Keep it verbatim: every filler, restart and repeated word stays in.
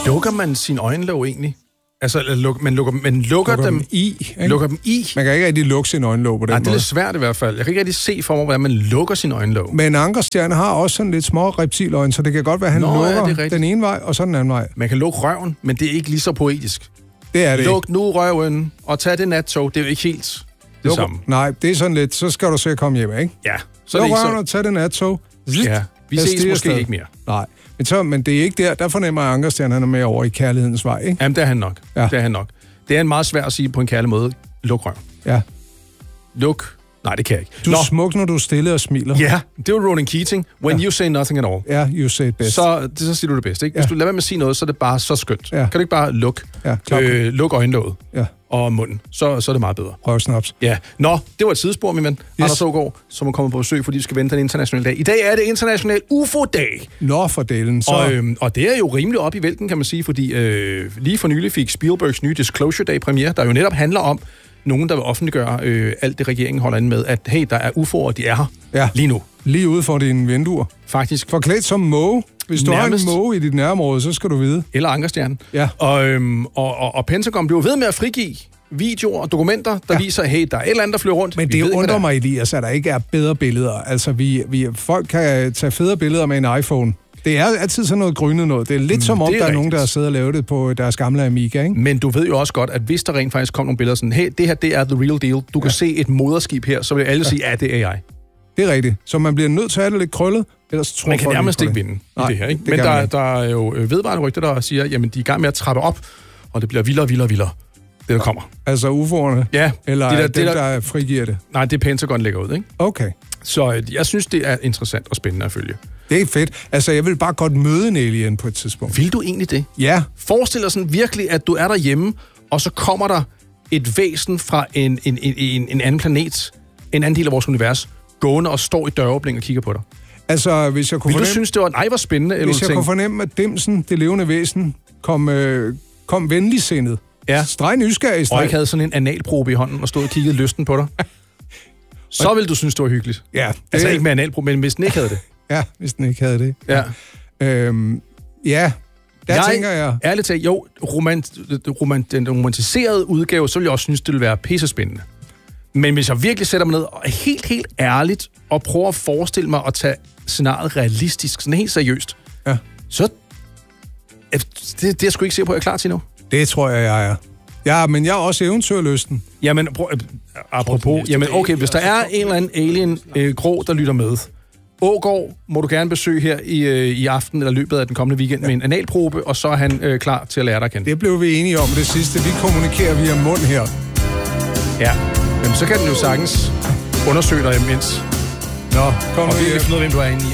Lukker man sin øjenlåg egentlig? Altså, luk, man lukker, man lukker, lukker dem, dem i. Ikke? Lukker dem i. Man kan ikke rigtig lukke sin øjenlåg på den Nej, måde. det er lidt svært i hvert fald. Jeg kan ikke rigtig se for mig, hvordan man lukker sin øjenlåg. Men ankerstjerne har også sådan lidt små reptiløjne, så det kan godt være, at han Nå, lukker ja, den ene vej, og så den anden vej. Man kan lukke røven, men det er ikke lige så poetisk. Det er det Luk ikke. nu røven, og tag det nattog. Det er jo ikke helt det Lukker. samme. Nej, det er sådan lidt, så skal du se at komme hjem, ikke? Ja, så er Luk det ikke røven så... og tag det nattog. Ja, vi ses måske ikke mere. Nej, men, så, men det er ikke der. Der fornemmer jeg, at ankerstjerne han er med over i kærlighedens vej, ikke? Jamen, det er han nok. Ja. Det er han nok. Det er en meget svær at sige på en kærlig måde. Luk røven. Ja. Luk. Nej, det kan jeg ikke. Du er smuk, når du er stille og smiler. Ja, det var Ronan Keating. When Ja. you say nothing at all. Ja, you say it best. Så, det, så siger du det bedste, ikke? Hvis Ja. du lader være med at sige noget, så er det bare så skønt. Ja. Kan du ikke bare lukke Ja, klart. øh, luk øjenlåget Ja, og munden? Så, så er det meget bedre. røvsnaps. Ja. Nå, det var et sidespor, min ven. Yes. Yes. Anders Aagaard, som er kommet på besøg, fordi vi skal vente den internationale dag. I dag er det international U F O-dag. Nå, for delen. Så... Og, øhm, og det er jo rimelig op i vælten, kan man sige, fordi øh, lige for nylig fik Spielbergs nye Disclosure Day premiere, der jo netop handler om nogen, der vil offentliggøre øh, alt det, regeringen holder inde med, at hey, der er U F O'er, de er her Ja. lige nu. Lige ude for dine vinduer. Faktisk. Forklædt som måge. Hvis du Nærmest. har en måge i dit nærområde, så skal du vide. Eller ankerstjerne. Ja. Og, øhm, og, og, og Pentagon bliver ved med at frigive videoer og dokumenter, der ja. viser, hey, der er et eller andet, der flyver rundt. Men Vi det ved ikke, undrer hvad mig, Elias, at der ikke er bedre billeder. Altså, vi, vi, folk kan tage federe billeder med en iPhone. Det er altid sådan noget grynet noget. Det er lidt som om, er der er nogen, rigtigt. der har siddet og lavet det på deres gamle Amiga, ikke? Men du ved jo også godt, at hvis der rent faktisk kom nogle billeder sådan, hey, det her, det er the real deal. Du kan ja. se et moderskib her, så vil alle ja. sige, ja, det er A I. Det er rigtigt. Så man bliver nødt til at have det lidt krøllet, ellers tror Man kan folk nærmest på ikke det. vinde Nej, i det her, ikke? det Men kan man der, ikke. der er jo vedvarende rygter, der siger, jamen, de er i gang med at trappe op, og det bliver vildere og vildere og vildere. Det, der kommer. Altså U F O'erne? Ja. Eller det der, dem, det der, der frigiver det? Nej, det Pentagon lægger ud, ikke? Okay. Så øh, jeg synes, det er interessant og spændende at følge. Det er fedt. Altså, jeg vil bare godt møde en alien på et tidspunkt. Vil du egentlig det? Ja. Forestil dig sådan virkelig, at du er derhjemme, og så kommer der et væsen fra en, en, en, en anden planet, en anden del af vores univers, gående og står i døråbningen og kigger på dig. Altså, hvis jeg kunne Vil du fornemme... synes, det var, nej, hvor spændende? Eller Hvis jeg tænke, kunne fornemme, at dimsen, det levende væsen, kom, øh, kom venligsindet. Ja. Streg nysgerrig, og streg. ikke havde sådan en analprobe i hånden og stod og kiggede lysten på dig, så ville du synes, det var hyggeligt. Ja. Det, Altså ikke med analprobe, men hvis den ikke havde det. Ja, hvis den ikke havde det. Ja. Øhm, ja, der jeg, tænker jeg... Ærligt talt, jo, romant, romant, den romantiserede udgave, så ville jeg også synes, det ville være pissespændende. Men hvis jeg virkelig sætter mig ned og helt, helt ærligt og prøver at forestille mig at tage scenariet realistisk, sådan helt seriøst, Ja. så det, det er jeg sgu ikke sikker på, at jeg er klar til nu. Det tror jeg, jeg er. Ja, men jeg er også eventyrlysten. Jamen, prøv, øh, apropos, jamen okay, hvis der er en eller anden alien øh, grå, der lytter med, Aagaard må du gerne besøge her i, øh, i aften eller løbet af den kommende weekend ja. med en analprobe, og så er han øh, klar til at lære dig at kende. Det blev vi enige om det sidste. Vi kommunikerer via mund her. Ja, men så kan den jo sagtens undersøge dig imens. Nå, kom Og nu vi her. kan finde ud af, hvem du er inde i.